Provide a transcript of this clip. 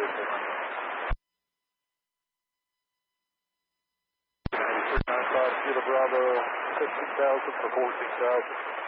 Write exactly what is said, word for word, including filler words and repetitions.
three nine five Kilo Bravo, fifteen thousand for fourteen thousand.